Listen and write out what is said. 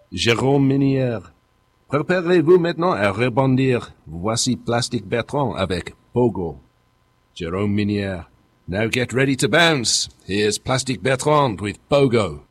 Jérôme Minière. Préparez-vous maintenant à rebondir. Voici Plastic Bertrand avec Pogo. Jérôme Minière. Now get ready to bounce. Here's Plastic Bertrand with Pogo.